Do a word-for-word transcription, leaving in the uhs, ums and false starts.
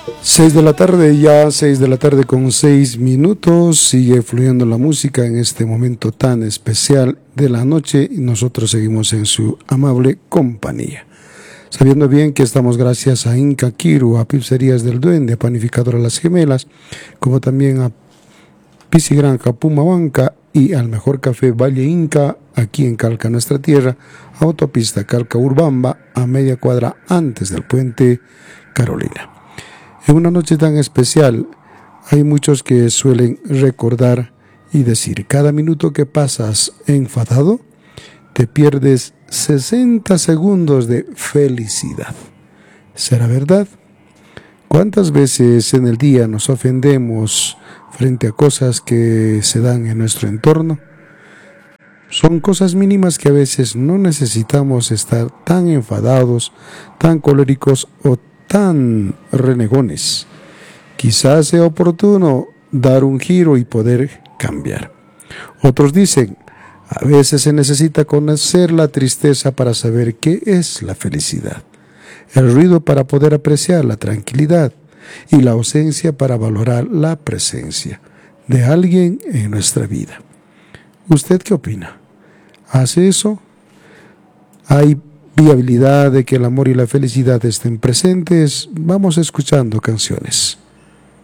Seis de la tarde, ya seis de la tarde con seis minutos, sigue fluyendo la música en este momento tan especial de la noche y nosotros seguimos en su amable compañía. Sabiendo bien que estamos gracias a Inca Kiru, a Pizzerías del Duende, a Panificadora Las Gemelas, como también a Piscigranja Pumabanca y al mejor café Valle Inca, aquí en Calca, nuestra tierra, autopista Calca Urbamba, a media cuadra antes del puente Carolina. En una noche tan especial, hay muchos que suelen recordar y decir, cada minuto que pasas enfadado, te pierdes sesenta segundos de felicidad. ¿Será verdad? ¿Cuántas veces en el día nos ofendemos frente a cosas que se dan en nuestro entorno? Son cosas mínimas que a veces no necesitamos estar tan enfadados, tan coléricos o tan renegones. Quizás sea oportuno dar un giro y poder cambiar. Otros dicen, a veces se necesita conocer la tristeza para saber qué es la felicidad, el ruido para poder apreciar la tranquilidad y la ausencia para valorar la presencia de alguien en nuestra vida. ¿Usted qué opina? ¿Hace eso? ¿Hay viabilidad de que el amor y la felicidad estén presentes? Vamos escuchando canciones.